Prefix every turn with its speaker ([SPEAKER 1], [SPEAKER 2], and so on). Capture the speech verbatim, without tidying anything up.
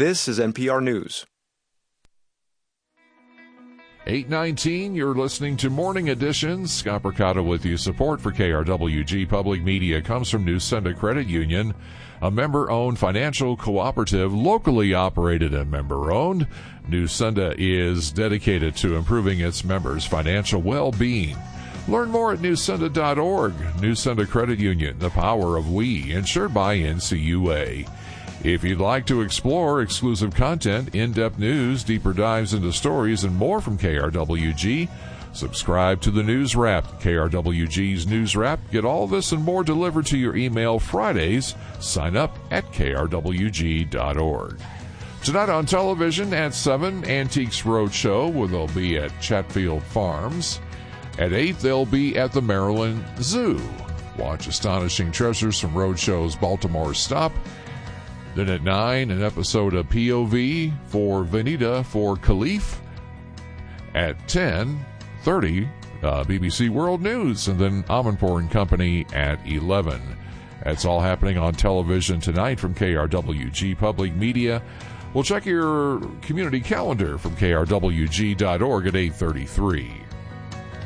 [SPEAKER 1] This is N P R News.
[SPEAKER 2] eight nineteen, you're listening to Morning Edition. Scott Percotta with you. Support for K R W G Public Media comes from Newsenda Credit Union, a member-owned financial cooperative, locally operated and member-owned. Newsenda is dedicated to improving its members' financial well-being. Learn more at newsenda dot org. Newsenda Credit Union, the power of we, insured by N C U A. If you'd like to explore exclusive content, in-depth news, deeper dives into stories, and more from K R W G, subscribe to the News Wrap. K R W G's News Wrap. Get all this and more delivered to your email Fridays. Sign up at K R W G dot org. Tonight on television at seven, Antiques Roadshow, where they'll be at Chatfield Farms. At eight, they'll be at the Maryland Zoo. Watch Astonishing Treasures from Roadshow's Baltimore stop. Then at nine, an episode of P O V for Venita for Khalif. At ten thirty, uh, B B C World News, and then Amanpour and Company at eleven. That's all happening on television tonight from K R W G Public Media. We'll check your community calendar from K R W G dot org at eight thirty-three.